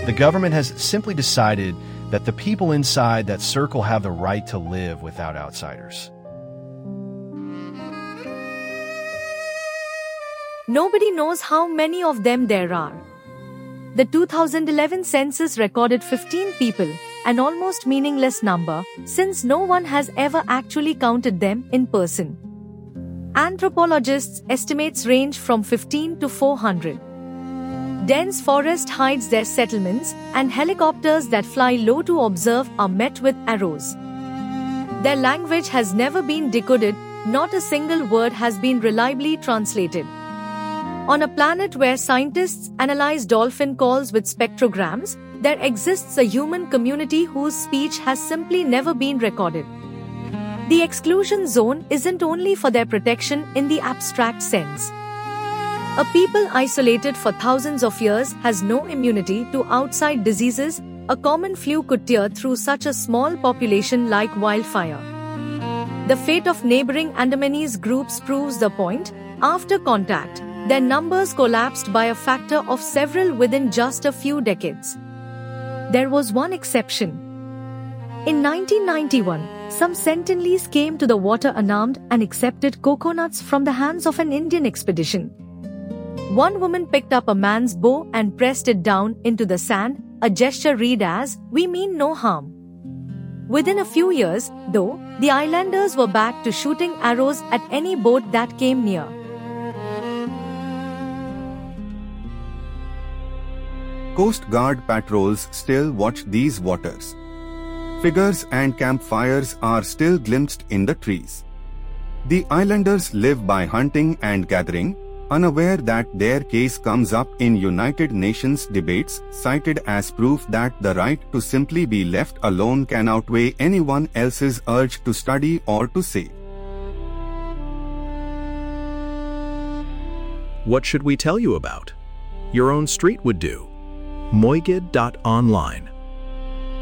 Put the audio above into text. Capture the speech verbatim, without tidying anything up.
The government has simply decided that the people inside that circle have the right to live without outsiders. Nobody knows how many of them there are. The two thousand eleven census recorded fifteen people, an almost meaningless number, since no one has ever actually counted them in person. Anthropologists' estimates range from fifteen to four hundred. Dense forest hides their settlements, and helicopters that fly low to observe are met with arrows. Their language has never been decoded, not a single word has been reliably translated. On a planet where scientists analyze dolphin calls with spectrograms, there exists a human community whose speech has simply never been recorded. The exclusion zone isn't only for their protection in the abstract sense. A people isolated for thousands of years has no immunity to outside diseases. A common flu could tear through such a small population like wildfire. The fate of neighboring Andamanese groups proves the point. After contact, their numbers collapsed by a factor of several within just a few decades. There was one exception. In nineteen ninety-one, some Sentinelese came to the water unarmed and accepted coconuts from the hands of an Indian expedition. One woman picked up a man's bow and pressed it down into the sand, a gesture read as, "We mean no harm." Within a few years, though, the islanders were back to shooting arrows at any boat that came near. Coast Guard patrols still watch these waters. Figures and campfires are still glimpsed in the trees. The islanders live by hunting and gathering, unaware that their case comes up in United Nations debates, cited as proof that the right to simply be left alone can outweigh anyone else's urge to study or to save. What should we tell you about? Your own street would do. Moigid dot online